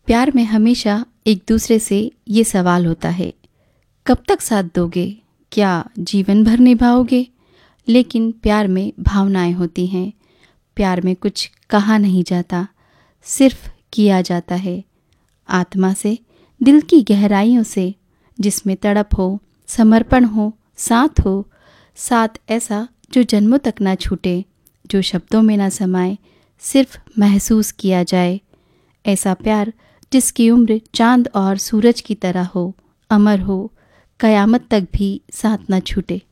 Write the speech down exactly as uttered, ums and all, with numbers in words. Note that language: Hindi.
प्यार में हमेशा एक दूसरे से ये सवाल होता है, कब तक साथ दोगे? क्या जीवन भर निभाओगे? लेकिन प्यार में भावनाएं होती हैं। प्यार में कुछ कहा नहीं जाता, सिर्फ किया जाता है। आत्मा से, दिल की गहराइयों से, जिसमें तड़प हो, समर्पण हो, साथ हो। साथ ऐसा जो जन्मों तक ना छूटे, जो शब्दों में ना समाए, सिर्फ महसूस किया जाए। ऐसा प्यार जिसकी उम्र चांद और सूरज की तरह हो, अमर हो, कयामत तक भी साथ न छूटे।